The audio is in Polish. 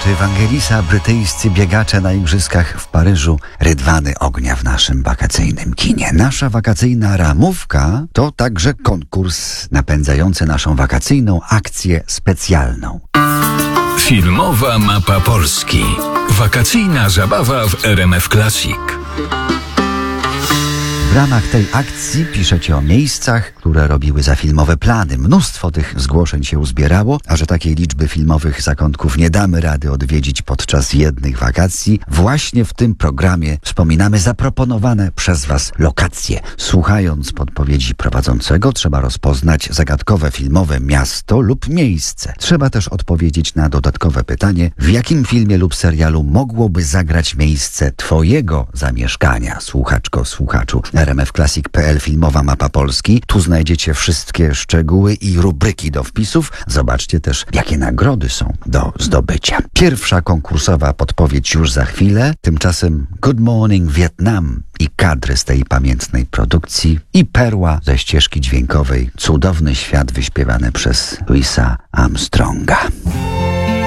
Piloty Wangelisa, brytyjscy biegacze na igrzyskach w Paryżu, rydwany ognia w naszym wakacyjnym kinie. Nasza wakacyjna ramówka to także konkurs napędzający naszą wakacyjną akcję specjalną. Filmowa mapa Polski. Wakacyjna zabawa w RMF Classic. W ramach tej akcji piszecie o miejscach, które robiły za filmowe plany. Mnóstwo tych zgłoszeń się uzbierało, a że takiej liczby filmowych zakątków nie damy rady odwiedzić podczas jednych wakacji, właśnie w tym programie wspominamy zaproponowane przez Was lokacje. Słuchając podpowiedzi prowadzącego, trzeba rozpoznać zagadkowe filmowe miasto lub miejsce. Trzeba też odpowiedzieć na dodatkowe pytanie, w jakim filmie lub serialu mogłoby zagrać miejsce Twojego zamieszkania. Słuchaczko, słuchaczu. RMFClassic.pl Filmowa mapa Polski. Tu znajdziecie wszystkie szczegóły i rubryki do wpisów. Zobaczcie też, jakie nagrody są do zdobycia. Pierwsza konkursowa podpowiedź już za chwilę. Tymczasem Good Morning Vietnam i kadry z tej pamiętnej produkcji i perła ze ścieżki dźwiękowej Cudowny świat wyśpiewany przez Louisa Armstronga.